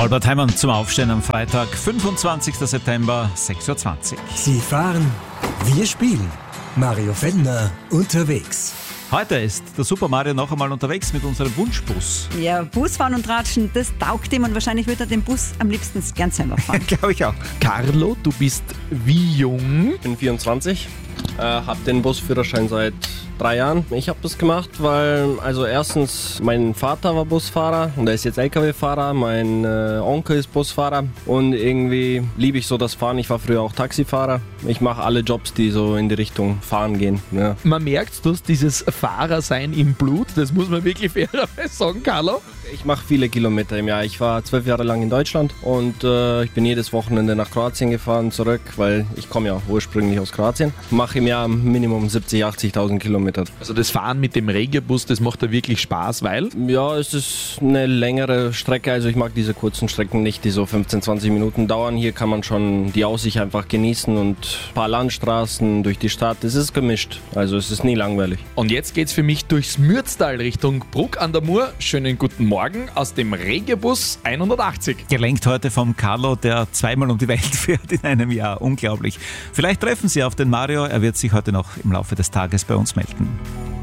Albert Heimann zum Aufstehen am Freitag, 25. September, 6.20 Uhr. Sie fahren, wir spielen. Mario Fendner unterwegs. Heute ist der Super Mario noch einmal unterwegs mit unserem Wunschbus. Ja, Busfahren und Ratschen, das taugt ihm und wahrscheinlich wird er den Bus am liebsten gern selber fahren. Glaube ich auch. Carlo, du bist wie jung? Ich bin 24, habe den Busführerschein seit 3 Jahren. Ich habe das gemacht, weil erstens mein Vater war Busfahrer und er ist jetzt LKW-Fahrer, mein Onkel ist Busfahrer und irgendwie liebe ich so das Fahren. Ich war früher auch Taxifahrer. Ich mache alle Jobs, die so in die Richtung Fahren gehen. Ja. Man merkt, du hast dieses Fahrersein im Blut, das muss man wirklich fairerweise sagen, Carlo. Ich mache viele Kilometer im Jahr. Ich war 12 Jahre lang in Deutschland und ich bin jedes Wochenende nach Kroatien gefahren, zurück, weil ich komme ja ursprünglich aus Kroatien. Mache im Jahr Minimum 70.000, 80.000 Kilometer. Also das Fahren mit dem Regiobus, das macht da wirklich Spaß, weil? Ja, es ist eine längere Strecke, also ich mag diese kurzen Strecken nicht, die so 15, 20 Minuten dauern. Hier kann man schon die Aussicht einfach genießen und ein paar Landstraßen durch die Stadt. Es ist gemischt, also es ist nie langweilig. Und jetzt geht's für mich durchs Mürztal Richtung Bruck an der Mur. Schönen guten Morgen aus dem Regiobus 180. Gelenkt heute vom Carlo, der zweimal um die Welt fährt in einem Jahr. Unglaublich. Vielleicht treffen Sie auf den Mario, er wird sich heute noch im Laufe des Tages bei uns melden.